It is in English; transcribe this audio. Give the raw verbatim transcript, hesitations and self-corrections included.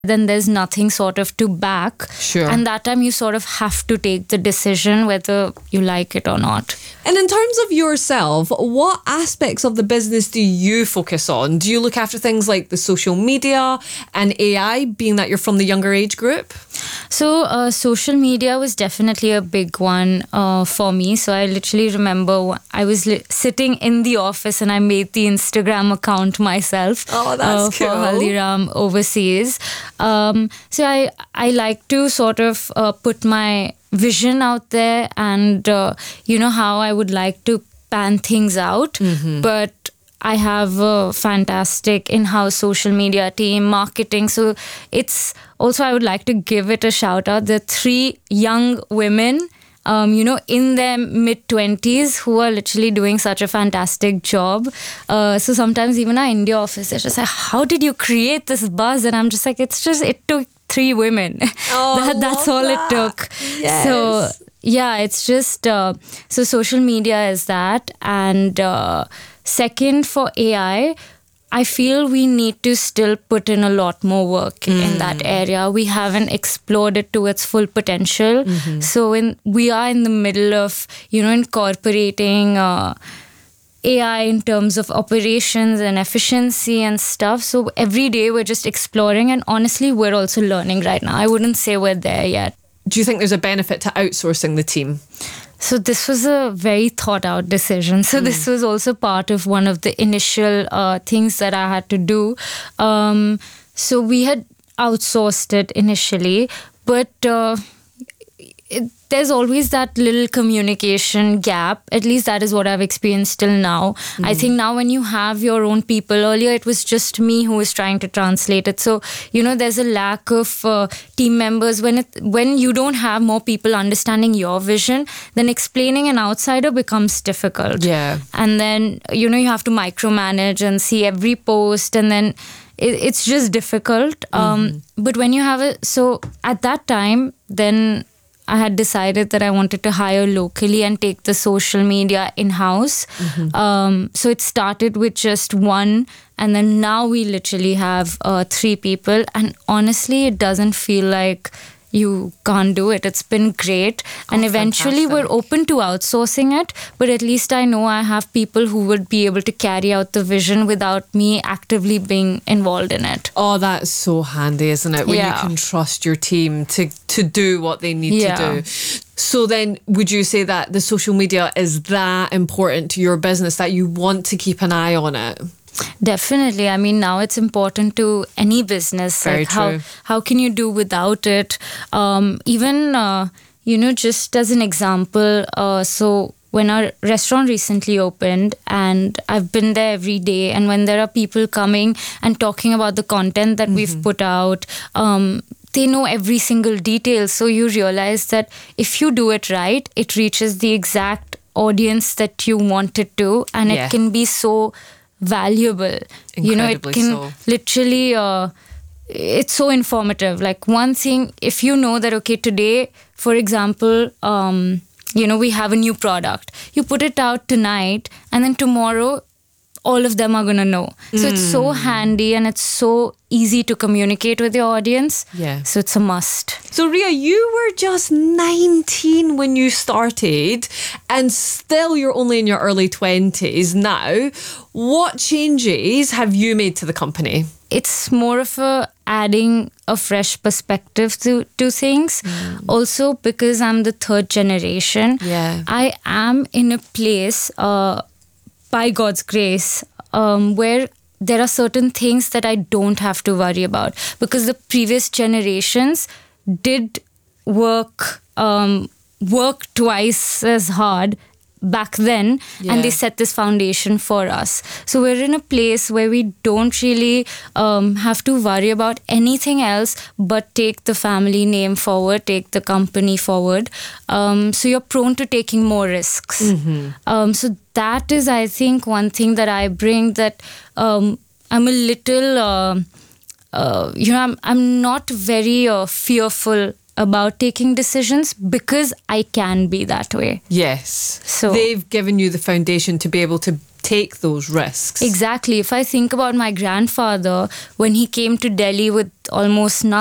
then there's nothing sort of to back. Sure. And that time you sort of have to take the decision whether you like it or not. And in terms of yourself, what aspects of the business do you focus on? Do you look after things like the social media and A I, being that you're from the younger age group? So uh, social media was definitely a big one uh, for me. So I literally remember I was li- sitting in the office and I made the Instagram account myself. Oh, that's uh, cool. For Haldiram overseas. Um, so I, I like to sort of uh, put my vision out there and, uh, you know, how I would like to pan things out. Mm-hmm. But I have a fantastic in-house social media team, marketing. So it's also, I would like to give it a shout out. The three young women, um, you know, in their mid-twenties who are literally doing such a fantastic job. Uh, so sometimes even our India office is just like, how did you create this buzz? And I'm just like, it's just, it took three women. Oh, that, that's all that. it took. Yes. So yeah, it's just, uh, so social media is that. And uh, second, for A I, I feel we need to still put in a lot more work mm. in that area. We haven't explored it to its full potential. Mm-hmm. So in, we are in the middle of, you know, incorporating uh, A I in terms of operations and efficiency and stuff. So every day we're just exploring, and honestly, we're also learning right now. I wouldn't say we're there yet. Do you think there's a benefit to outsourcing the team? So this was a very thought out decision. So mm. this was also part of one of the initial uh, things that I had to do. Um, so we had outsourced it initially, but uh, it, there's always that little communication gap. At least that is what I've experienced till now. Mm. I think now when you have your own people, earlier it was just me who was trying to translate it. So, you know, there's a lack of uh, team members. When it, when you don't have more people understanding your vision, then explaining an outsider becomes difficult. Yeah. And then, you know, you have to micromanage and see every post, and then it, it's just difficult. Mm-hmm. Um, but when you have it, so at that time, then I had decided that I wanted to hire locally and take the social media in-house. Mm-hmm. Um, so it started with just one, and then now we literally have uh, three people. And honestly, it doesn't feel like you can't do it. It's been great. Oh, and eventually fantastic. We're open to outsourcing it, but at least I know I have people who would be able to carry out the vision without me actively being involved in it. Oh, that's so handy, isn't it? When yeah. you can trust your team to, to do what they need yeah. to do. So then would you say that the social media is that important to your business that you want to keep an eye on it? Definitely. I mean, now it's important to any business. Very like true. How, how can you do without it? Um, even, uh, you know, just as an example, uh, so when our restaurant recently opened, and I've been there every day, and when there are people coming and talking about the content that mm-hmm. we've put out, um, they know every single detail. So you realize that if you do it right, it reaches the exact audience that you want it to, and yeah. it can be so valuable. Incredibly you know, it can so. literally uh, it's so informative. Like one thing, if you know that, okay, today, for example, um, you know, we have a new product, you put it out tonight, and then tomorrow all of them are going to know. So mm. it's so handy, and it's so easy to communicate with your audience. Yeah. So it's a must. So Ria, you were just nineteen when you started, and still you're only in your early twenties now. What changes have you made to the company? It's more of a adding a fresh perspective to, to things. Mm. Also, because I'm the third generation, yeah. I am in a place, uh, by God's grace, um, where there are certain things that I don't have to worry about, because the previous generations did work um, work twice as hard back then, yeah. and they set this foundation for us. So we're in a place where we don't really um, have to worry about anything else but take the family name forward, take the company forward. Um, so you're prone to taking more risks. Mm-hmm. Um, so that is, I think, one thing that I bring, that um, I'm a little, uh, uh, you know, I'm, I'm not very uh, fearful about taking decisions, because I can be that way. Yes. So they've given you the foundation to be able to take those risks. Exactly. If I think about my grandfather, when he came to Delhi with almost nothing,